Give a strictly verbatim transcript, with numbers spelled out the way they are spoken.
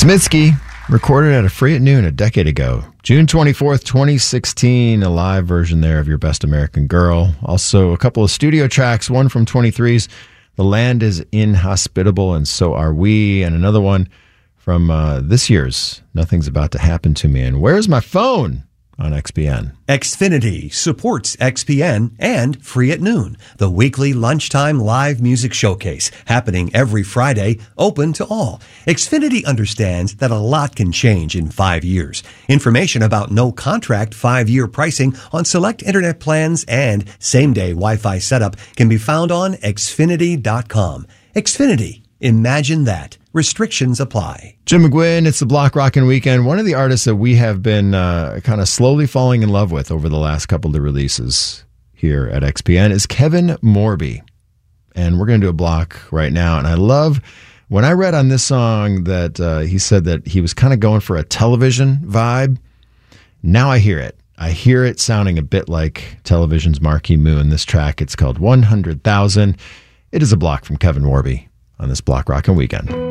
Smitsky, recorded at a Free at Noon a decade ago. June twenty-fourth, twenty sixteen, a live version there of Your Best American Girl. Also, a couple of studio tracks, one from twenty-three's The Land is Inhospitable and So Are We, and another one from uh, this year's Nothing's About to Happen to Me. And Where's My Phone? On X P N. Xfinity supports X P N and Free at Noon, the weekly lunchtime live music showcase happening every Friday, open to all. Xfinity understands that a lot can change in five years. Information about no-contract five-year pricing on select internet plans and same-day Wi-Fi setup can be found on Xfinity dot com. Xfinity. Imagine that. Restrictions apply. Jim McGuinn, it's the Block Rockin' Weekend. One of the artists that we have been uh, kind of slowly falling in love with over the last couple of releases here at X P N is Kevin Morby. And we're going to do a block right now. And I love, when I read on this song that uh, he said that he was kind of going for a television vibe, now I hear it. I hear it sounding a bit like television's Marquee Moon. This track, it's called one hundred thousand. It is a block from Kevin Morby on this Block Rockin' Weekend.